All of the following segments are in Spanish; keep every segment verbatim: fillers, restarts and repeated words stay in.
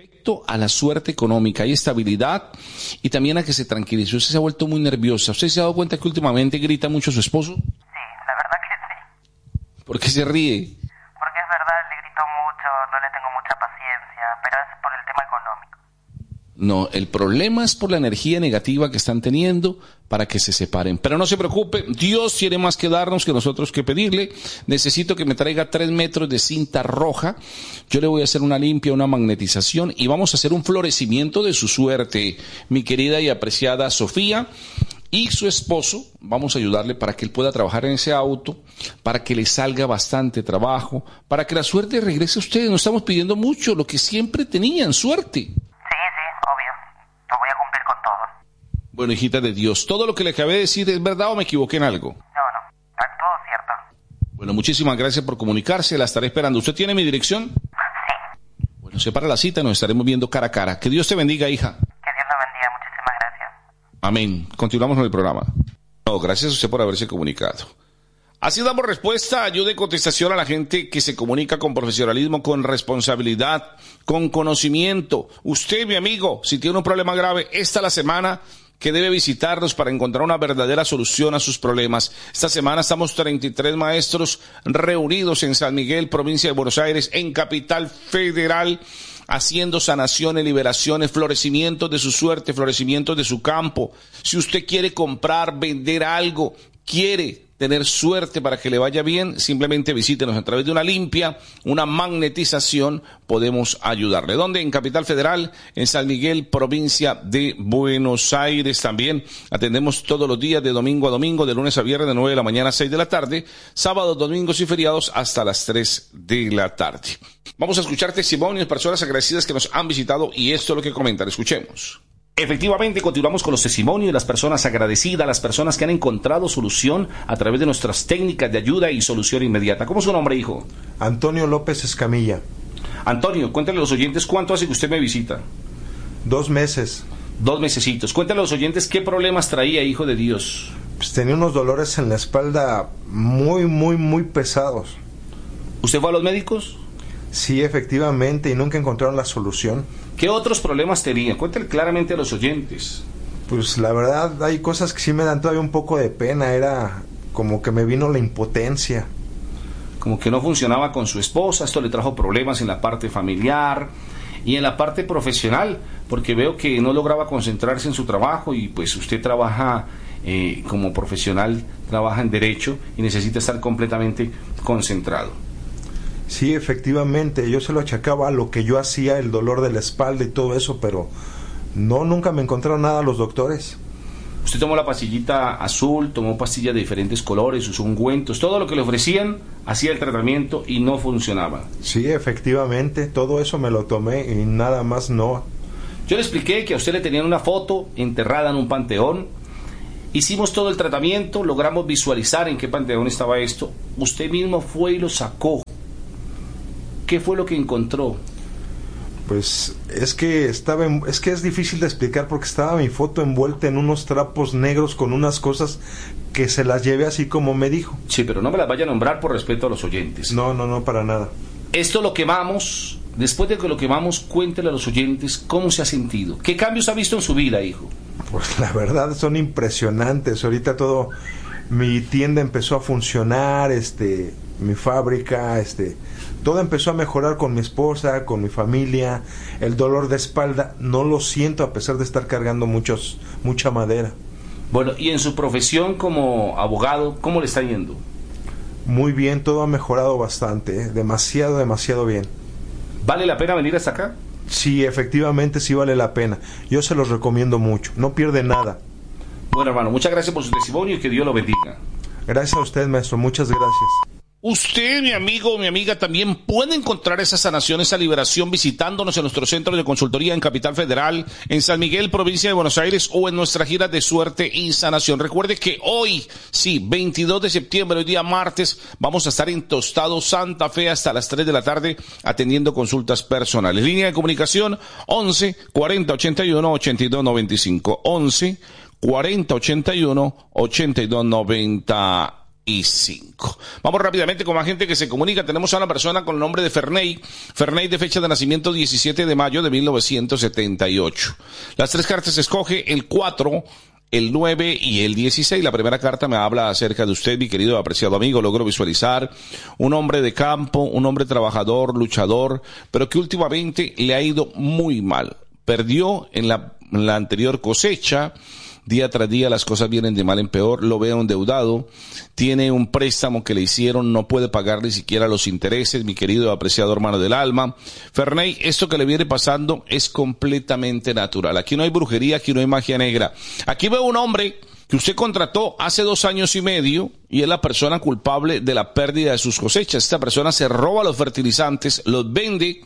a la suerte económica, hay estabilidad y también a que se tranquilice. Usted se ha vuelto muy nerviosa. ¿Usted se ha dado cuenta que últimamente grita mucho a su esposo? Sí, la verdad que sí. ¿Por qué se ríe? Porque es verdad, le grito mucho, no le tengo mucha paciencia, pero es por el tema económico. No, el problema es por la energía negativa que están teniendo para que se separen. Pero no se preocupe, Dios tiene más que darnos que nosotros que pedirle. Necesito que me traiga tres metros de cinta roja. Yo le voy a hacer una limpia, una magnetización y vamos a hacer un florecimiento de su suerte. Mi querida y apreciada Sofía y su esposo, vamos a ayudarle para que él pueda trabajar en ese auto, para que le salga bastante trabajo, para que la suerte regrese a ustedes. No estamos pidiendo mucho, lo que siempre tenían, suerte. Bueno, hijita de Dios, ¿todo lo que le acabé de decir es verdad o me equivoqué en algo? No, no, está todo cierto. Bueno, muchísimas gracias por comunicarse, la estaré esperando. ¿Usted tiene mi dirección? Sí. Bueno, separa la cita, nos estaremos viendo cara a cara. Que Dios te bendiga, hija. Que Dios lo bendiga, muchísimas gracias. Amén. Continuamos con el programa. No, gracias a usted por haberse comunicado. Así damos respuesta, ayuda y contestación a la gente que se comunica con profesionalismo, con responsabilidad, con conocimiento. Usted, mi amigo, si tiene un problema grave, esta es la semana que debe visitarnos para encontrar una verdadera solución a sus problemas. Esta semana estamos treinta y tres maestros reunidos en San Miguel, provincia de Buenos Aires, en Capital Federal, haciendo sanaciones, liberaciones, florecimientos de su suerte, florecimientos de su campo. Si usted quiere comprar, vender algo, quiere tener suerte para que le vaya bien, simplemente visítenos a través de una limpia, una magnetización, podemos ayudarle. ¿Dónde? En Capital Federal, en San Miguel, provincia de Buenos Aires. También atendemos todos los días de domingo a domingo, de lunes a viernes, de nueve de la mañana a seis de la tarde, sábados, domingos y feriados hasta las tres de la tarde. Vamos a escuchar testimonios, personas agradecidas que nos han visitado y esto es lo que comentan. Escuchemos. Efectivamente, continuamos con los testimonios de las personas agradecidas, las personas que han encontrado solución a través de nuestras técnicas de ayuda y solución inmediata. ¿Cómo es su nombre, hijo? Antonio López Escamilla. Antonio, cuéntale a los oyentes cuánto hace que usted me visita. Dos meses. Dos mesecitos. Cuéntale a los oyentes qué problemas traía, hijo de Dios. Pues tenía unos dolores en la espalda muy, muy, muy pesados. ¿Usted fue a los médicos? Sí, efectivamente, y nunca encontraron la solución. ¿Qué otros problemas tenía? Cuéntale claramente a los oyentes. Pues la verdad, hay cosas que sí me dan todavía un poco de pena. Era como que me vino la impotencia. Como que no funcionaba con su esposa, esto le trajo problemas en la parte familiar y en la parte profesional, porque veo que no lograba concentrarse en su trabajo y pues usted trabaja eh, como profesional, trabaja en derecho y necesita estar completamente concentrado. Sí, efectivamente, yo se lo achacaba a lo que yo hacía, el dolor de la espalda y todo eso, pero no, nunca me encontraron nada los doctores. Usted tomó la pastillita azul, tomó pastillas de diferentes colores, usó ungüentos, todo lo que le ofrecían, hacía el tratamiento y no funcionaba. Sí, efectivamente, todo eso me lo tomé y nada más no. Yo le expliqué que a usted le tenían una foto enterrada en un panteón. Hicimos todo el tratamiento, logramos visualizar en qué panteón estaba esto. Usted mismo fue y lo sacó. ¿Qué fue lo que encontró? Pues es que estaba en, es que es difícil de explicar porque estaba mi foto envuelta en unos trapos negros con unas cosas que se las llevé así como me dijo. Sí, pero no me las vaya a nombrar por respeto a los oyentes. No, no, no, para nada. Esto lo quemamos. Después de que lo quemamos, cuéntele a los oyentes cómo se ha sentido. ¿Qué cambios ha visto en su vida, hijo? Pues la verdad son impresionantes. Ahorita todo, mi tienda empezó a funcionar, este, mi fábrica, este... todo empezó a mejorar con mi esposa, con mi familia. El dolor de espalda no lo siento a pesar de estar cargando muchos, mucha madera. Bueno, y en su profesión como abogado, ¿cómo le está yendo? Muy bien, todo ha mejorado bastante, ¿eh? demasiado, demasiado bien. ¿Vale la pena venir hasta acá? Sí, efectivamente sí vale la pena. Yo se los recomiendo mucho, no pierde nada. Bueno, hermano, muchas gracias por su testimonio y que Dios lo bendiga. Gracias a usted, maestro, muchas gracias. Usted, mi amigo o mi amiga, también puede encontrar esa sanación, esa liberación visitándonos en nuestro centro de consultoría en Capital Federal, en San Miguel, provincia de Buenos Aires, o en nuestra gira de suerte y sanación. Recuerde que hoy, sí, veintidós de septiembre, hoy día martes, vamos a estar en Tostado, Santa Fe, hasta las tres de la tarde, atendiendo consultas personales. Línea de comunicación once cuarenta ochenta y uno ochenta y dos noventa y cinco. once cuarenta ochenta y uno ochenta y dos noventa y cinco. Vamos rápidamente con más gente que se comunica. Tenemos a una persona con el nombre de Ferney. Ferney, de fecha de nacimiento diecisiete de mayo de mil novecientos setenta y ocho. Las tres cartas escoge el cuatro, el nueve y el dieciséis. La primera carta me habla acerca de usted, mi querido apreciado amigo. Logro visualizar un hombre de campo, un hombre trabajador, luchador, pero que últimamente le ha ido muy mal. Perdió en la, en la anterior cosecha. Día tras día las cosas vienen de mal en peor, lo veo endeudado, tiene un préstamo que le hicieron, no puede pagar ni siquiera los intereses, mi querido apreciado hermano del alma. Ferney, esto que le viene pasando es completamente natural. Aquí no hay brujería, aquí no hay magia negra. Aquí veo un hombre que usted contrató hace dos años y medio y es la persona culpable de la pérdida de sus cosechas. Esta persona se roba los fertilizantes, los vende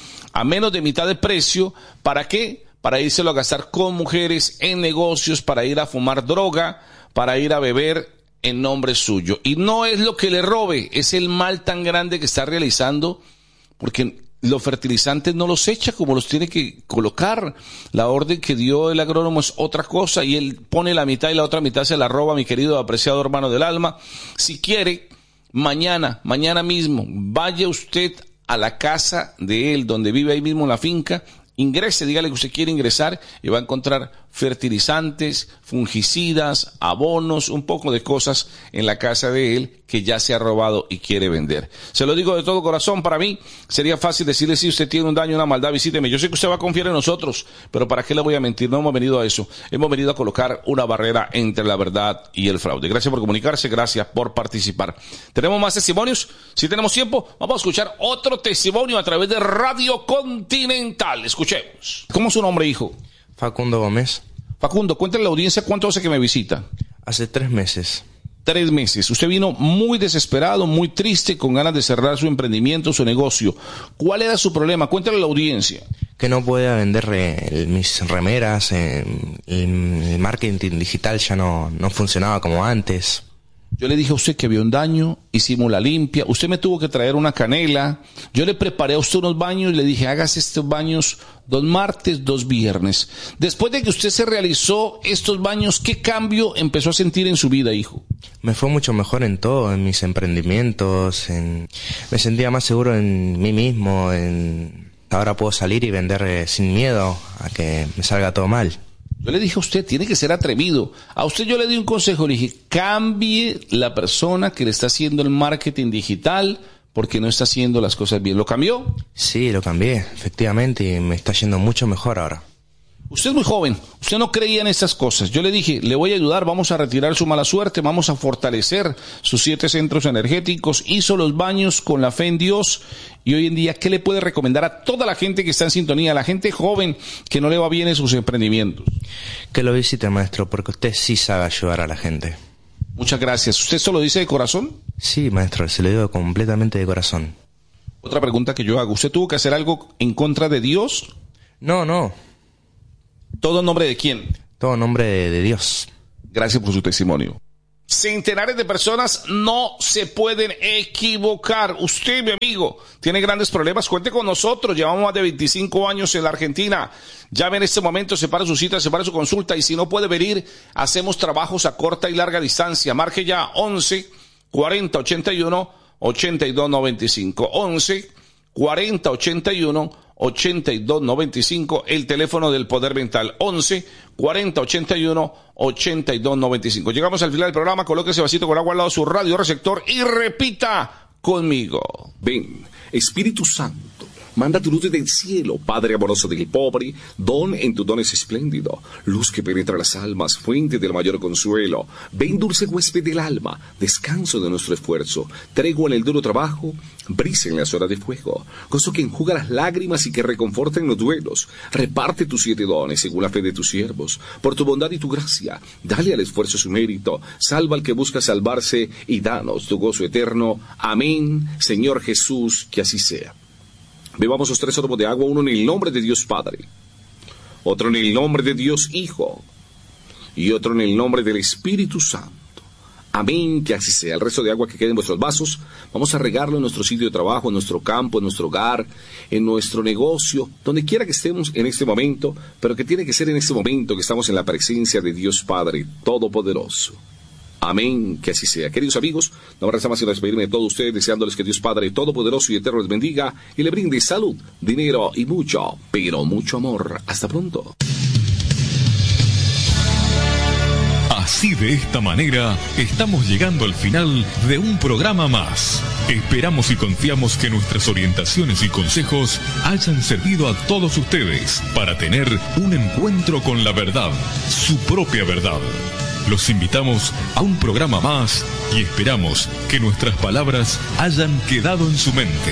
a menos de mitad de precio. ¿Para qué? Para írselo a gastar con mujeres, en negocios, para ir a fumar droga, para ir a beber en nombre suyo. Y no es lo que le robe, es el mal tan grande que está realizando, porque los fertilizantes no los echa como los tiene que colocar. La orden que dio el agrónomo es otra cosa y él pone la mitad y la otra mitad se la roba, mi querido apreciado hermano del alma. Si quiere, mañana, mañana mismo, vaya usted a la casa de él, donde vive ahí mismo en la finca, ingrese, dígale que usted quiere ingresar y va a encontrar fertilizantes, fungicidas, abonos, un poco de cosas en la casa de él que ya se ha robado y quiere vender. Se lo digo de todo corazón, para mí sería fácil decirle si usted tiene un daño, una maldad, visíteme. Yo sé que usted va a confiar en nosotros, pero ¿para qué le voy a mentir? No hemos venido a eso. Hemos venido a colocar una barrera entre la verdad y el fraude. Gracias por comunicarse, gracias por participar. ¿Tenemos más testimonios? Si tenemos tiempo, vamos a escuchar otro testimonio a través de Radio Continental. Escuchemos. ¿Cómo es su nombre, hijo? Facundo Gómez. Facundo, cuéntale a la audiencia cuánto hace que me visita. Hace tres meses. Tres meses. Usted vino muy desesperado, muy triste, con ganas de cerrar su emprendimiento, su negocio. ¿Cuál era su problema? Cuéntale a la audiencia. Que no podía vender eh, mis remeras, eh, el, el marketing digital ya no, no funcionaba como antes. Yo le dije a usted que había un daño, hicimos la limpia, usted me tuvo que traer una canela, yo le preparé a usted unos baños y le dije, hágase estos baños dos martes, dos viernes. Después de que usted se realizó estos baños, ¿qué cambio empezó a sentir en su vida, hijo? Me fue mucho mejor en todo, en mis emprendimientos, en... me sentía más seguro en mí mismo, en... ahora puedo salir y vender eh, sin miedo a que me salga todo mal. Yo le dije a usted, tiene que ser atrevido. A usted yo le di un consejo, le dije, cambie la persona que le está haciendo el marketing digital porque no está haciendo las cosas bien. ¿Lo cambió? Sí, lo cambié, efectivamente, y me está yendo mucho mejor ahora. Usted es muy joven, usted no creía en estas cosas. Yo le dije, le voy a ayudar, vamos a retirar su mala suerte, vamos a fortalecer sus siete centros energéticos. Hizo los baños con la fe en Dios. Y hoy en día, ¿qué le puede recomendar a toda la gente que está en sintonía, a la gente joven que no le va bien en sus emprendimientos? Que lo visite, maestro, porque usted sí sabe ayudar a la gente. Muchas gracias. ¿Usted esto lo dice de corazón? Sí, maestro, se lo digo completamente de corazón. Otra pregunta que yo hago, ¿usted tuvo que hacer algo en contra de Dios? No, no. ¿Todo en nombre de quién? Todo en nombre de, de Dios. Gracias por su testimonio. Centenares de personas no se pueden equivocar. Usted, mi amigo, tiene grandes problemas. Cuente con nosotros. Llevamos más de veinticinco años en la Argentina. Llame en este momento, separe su cita, separe su consulta. Y si no puede venir, hacemos trabajos a corta y larga distancia. Marque ya once, cuarenta, ochenta y uno, ochenta y dos, noventa y cinco. once, cuarenta, ochenta y uno, ochenta y dos, noventa y cinco, el teléfono del Poder Mental, once, cuarenta, ochenta y uno, ochenta y dos, noventa y cinco. Llegamos al final del programa, coloque ese vasito con agua al lado de su radio receptor y repita conmigo. Ven, Espíritu Santo, manda tu luz desde el cielo, Padre amoroso del pobre, don en tu don es espléndido, luz que penetra las almas, fuente del mayor consuelo. Ven, dulce huésped del alma, descanso de nuestro esfuerzo, tregua en el duro trabajo, brisa en las horas de fuego, gozo que enjuga las lágrimas y que reconforta en los duelos. Reparte tus siete dones según la fe de tus siervos, por tu bondad y tu gracia, dale al esfuerzo su mérito, salva al que busca salvarse y danos tu gozo eterno. Amén, Señor Jesús, que así sea. Bebamos los tres sorbos de agua, uno en el nombre de Dios Padre, otro en el nombre de Dios Hijo y otro en el nombre del Espíritu Santo. Amén, que así sea. El resto de agua que quede en vuestros vasos, vamos a regarlo en nuestro sitio de trabajo, en nuestro campo, en nuestro hogar, en nuestro negocio, donde quiera que estemos en este momento, pero que tiene que ser en este momento que estamos en la presencia de Dios Padre Todopoderoso. Amén, que así sea. Queridos amigos, no me resta más sino despedirme de todos ustedes, deseándoles que Dios Padre Todopoderoso y Eterno les bendiga y le brinde salud, dinero y mucho, pero mucho amor. Hasta pronto. Así, de esta manera, estamos llegando al final de un programa más. Esperamos y confiamos que nuestras orientaciones y consejos hayan servido a todos ustedes para tener un encuentro con la verdad, su propia verdad. Los invitamos a un programa más y esperamos que nuestras palabras hayan quedado en su mente.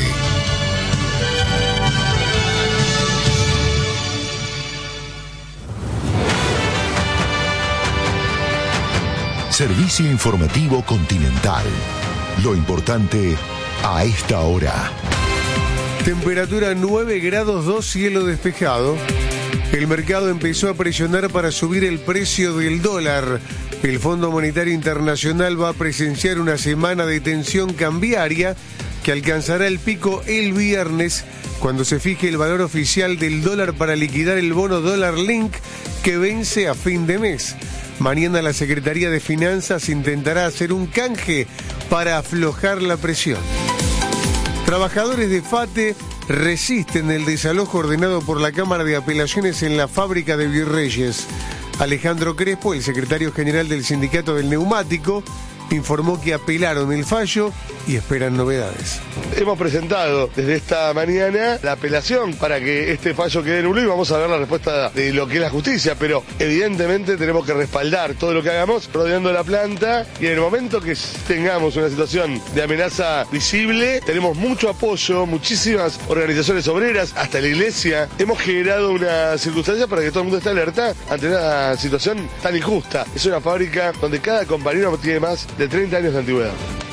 Servicio Informativo Continental. Lo importante a esta hora. Temperatura nueve grados dos, cielo despejado. El mercado empezó a presionar para subir el precio del dólar. El Fondo Monetario Internacional va a presenciar una semana de tensión cambiaria que alcanzará el pico el viernes, cuando se fije el valor oficial del dólar para liquidar el bono Dólar Link que vence a fin de mes. Mañana la Secretaría de Finanzas intentará hacer un canje para aflojar la presión. Trabajadores de FATE resisten el desalojo ordenado por la Cámara de Apelaciones en la fábrica de Virreyes. Alejandro Crespo, el secretario general del Sindicato del Neumático, informó que apelaron el fallo y esperan novedades. Hemos presentado desde esta mañana la apelación para que este fallo quede nulo y vamos a ver la respuesta de lo que es la justicia, pero evidentemente tenemos que respaldar todo lo que hagamos rodeando la planta, y en el momento que tengamos una situación de amenaza visible, tenemos mucho apoyo, muchísimas organizaciones obreras, hasta la iglesia. Hemos generado una circunstancia para que todo el mundo esté alerta ante una situación tan injusta. Es una fábrica donde cada compañero tiene más de treinta años de antigüedad.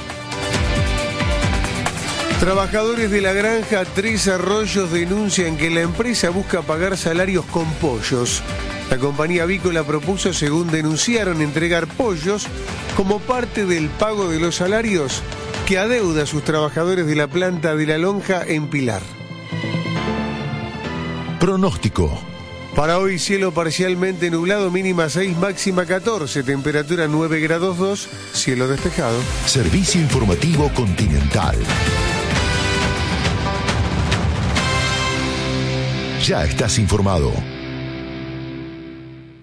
Trabajadores de la granja Tres Arroyos denuncian que la empresa busca pagar salarios con pollos. La compañía avícola propuso, según denunciaron, entregar pollos como parte del pago de los salarios que adeuda a sus trabajadores de la planta de La Lonja en Pilar. Pronóstico. Para hoy, cielo parcialmente nublado, mínima seis, máxima catorce, temperatura nueve grados dos, cielo despejado. Servicio Informativo Continental. Ya estás informado.